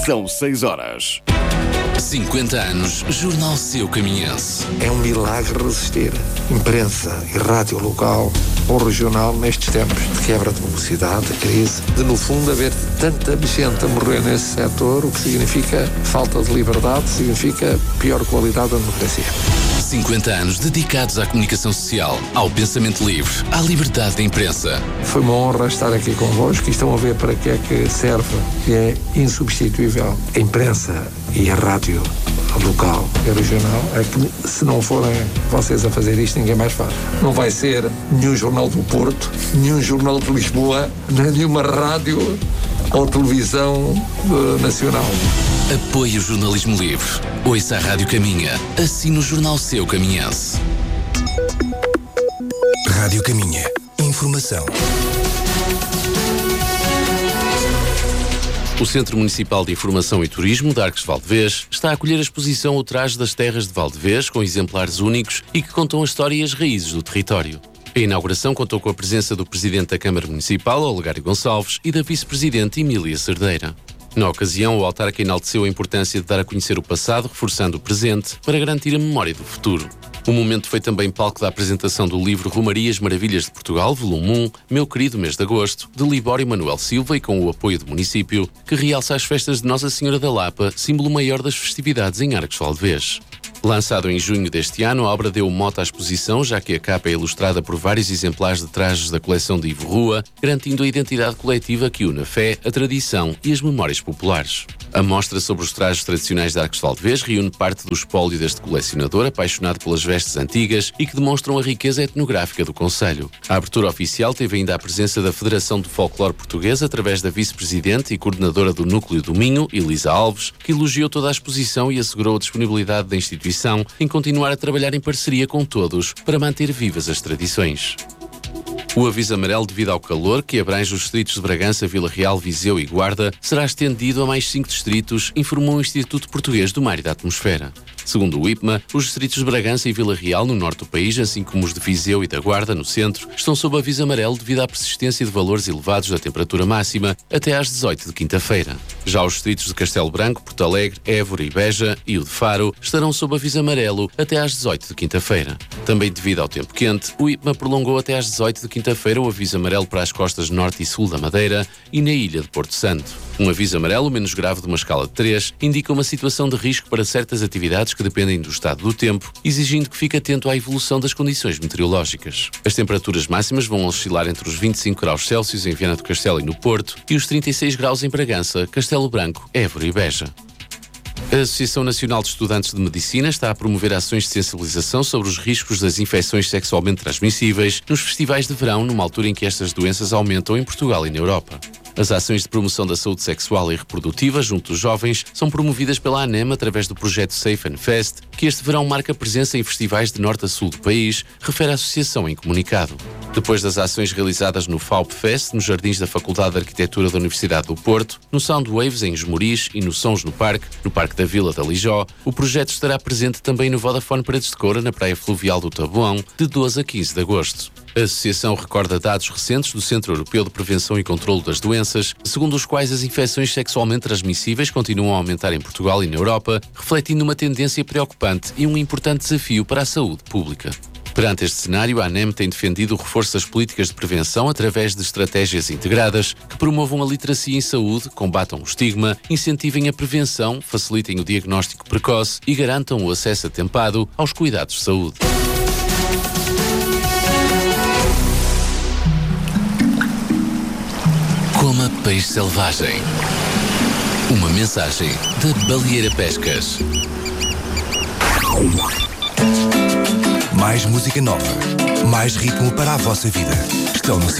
São 6 horas. 50 anos, Jornal Seu Caminhense. É um milagre resistir. Imprensa e rádio local ou regional nestes tempos de quebra de velocidade, de crise, de no fundo haver tanta gente a morrer nesse setor, o que significa falta de liberdade, significa pior qualidade da democracia. 50 anos dedicados à comunicação social, ao pensamento livre, à liberdade de imprensa. Foi uma honra estar aqui convosco e estão a ver para que é que serve, que é insubstituível. A imprensa e a rádio local e regional, é que se não forem vocês a fazer isto, ninguém mais faz. Não vai ser nenhum jornal do Porto, nenhum jornal de Lisboa, nem nenhuma rádio ou televisão nacional. Apoie o jornalismo livre. Ouça a Rádio Caminha. Assine o Jornal Seu Caminhense. Rádio Caminha. Informação. O Centro Municipal de Informação e Turismo de Arcos de Valdevez está a acolher a exposição O Traje das Terras de Valdevez, com exemplares únicos e que contam a história e as raízes do território. A inauguração contou com a presença do Presidente da Câmara Municipal, Olegário Gonçalves, e da Vice-Presidente, Emília Cerdeira. Na ocasião, o autarca enalteceu a importância de dar a conhecer o passado, reforçando o presente, para garantir a memória do futuro. O momento foi também palco da apresentação do livro Romarias Maravilhas de Portugal, volume 1, Meu Querido Mês de Agosto, de Libório Manuel Silva e com o apoio do município, que realça as festas de Nossa Senhora da Lapa, símbolo maior das festividades em Arcos de Valdevez. Lançado em junho deste ano, a obra deu mote à exposição, já que a capa é ilustrada por vários exemplares de trajes da coleção de Ivo Rua, garantindo a identidade coletiva que une a fé, a tradição e as memórias populares. A mostra sobre os trajes tradicionais de Arcos de Valdevez reúne parte do espólio deste colecionador apaixonado pelas vestes antigas e que demonstram a riqueza etnográfica do concelho. A abertura oficial teve ainda a presença da Federação do Folclore Português através da vice-presidente e coordenadora do Núcleo do Minho, Elisa Alves, que elogiou toda a exposição e assegurou a disponibilidade da instituição em continuar a trabalhar em parceria com todos para manter vivas as tradições. O aviso amarelo devido ao calor, que abrange os distritos de Bragança, Vila Real, Viseu e Guarda, será estendido a mais 5 distritos, informou o Instituto Português do Mar e da Atmosfera. Segundo o IPMA, os distritos de Bragança e Vila Real, no norte do país, assim como os de Viseu e da Guarda, no centro, estão sob aviso amarelo devido à persistência de valores elevados da temperatura máxima até às 18 de quinta-feira. Já os distritos de Castelo Branco, Porto Alegre, Évora e Beja e o de Faro estarão sob aviso amarelo até às 18 de quinta-feira. Também devido ao tempo quente, o IPMA prolongou até às 18 de quinta-feira o aviso amarelo para as costas norte e sul da Madeira e na ilha de Porto Santo. Um aviso amarelo menos grave de uma escala de 3 indica uma situação de risco para certas atividades que dependem do estado do tempo, exigindo que fique atento à evolução das condições meteorológicas. As temperaturas máximas vão oscilar entre os 25 graus Celsius em Viana do Castelo e no Porto e os 36 graus em Bragança, Castelo Branco, Évora e Beja. A Associação Nacional de Estudantes de Medicina está a promover ações de sensibilização sobre os riscos das infecções sexualmente transmissíveis nos festivais de verão, numa altura em que estas doenças aumentam em Portugal e na Europa. As ações de promoção da saúde sexual e reprodutiva junto dos jovens são promovidas pela ANEM através do projeto Safe and Fest, que este verão marca presença em festivais de norte a sul do país, refere a associação em comunicado. Depois das ações realizadas no FAUP Fest, nos jardins da Faculdade de Arquitetura da Universidade do Porto, no Soundwaves em Esmoriz e no Sons no Parque da Vila da Lijó, o projeto estará presente também no Vodafone Paredes de Coura, na Praia Fluvial do Taboão, de 12 a 15 de agosto. A associação recorda dados recentes do Centro Europeu de Prevenção e Controlo das Doenças, segundo os quais as infecções sexualmente transmissíveis continuam a aumentar em Portugal e na Europa, refletindo uma tendência preocupante e um importante desafio para a saúde pública. Perante este cenário, a ANEM tem defendido o reforço das políticas de prevenção através de estratégias integradas que promovam a literacia em saúde, combatam o estigma, incentivem a prevenção, facilitem o diagnóstico precoce e garantam o acesso atempado aos cuidados de saúde. Coma peixe selvagem. Uma mensagem da Baleeira Pescas. Mais música nova, mais ritmo para a vossa vida. Estão no